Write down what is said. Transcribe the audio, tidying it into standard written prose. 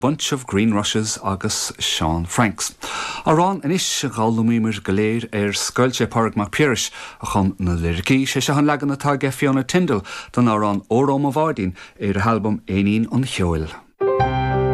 Bunch of Green Rushes agus Sean Franks. Arán inis gáilumímir goléir scoilte Pádraig Mac Piarais a chun na lyricí sé se han legan atá Fiona Tyndall don arán Óróm a Bhardín a halbum Éinín an Cheoil.